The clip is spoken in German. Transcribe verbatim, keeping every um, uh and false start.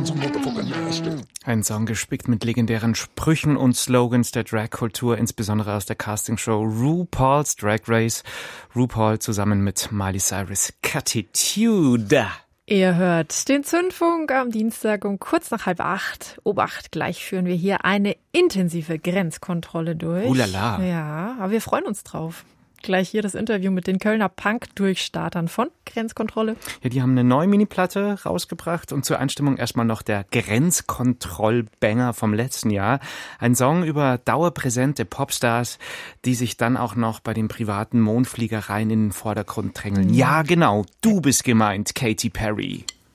ganze motherfucking nasty. Ein Song gespickt mit legendären Sprüchen und Slogans der Drag-Kultur, insbesondere aus der Castingshow RuPaul's Drag Race. RuPaul zusammen mit Miley Cyrus. Catitude. Ihr hört den Zündfunk am Dienstag um kurz nach halb acht. Obacht, gleich führen wir hier eine intensive Grenzkontrolle durch. Ulala. Ja, aber wir freuen uns drauf. Gleich hier das Interview mit den Kölner Punk-Durchstartern von Grenzkontrolle. Ja, die haben eine neue Mini-Platte rausgebracht und zur Einstimmung erstmal noch der Grenzkontroll-Banger vom letzten Jahr. Ein Song über dauerpräsente Popstars, die sich dann auch noch bei den privaten Mondfliegereien in den Vordergrund drängeln. Ja, genau, du bist gemeint, Katy Perry.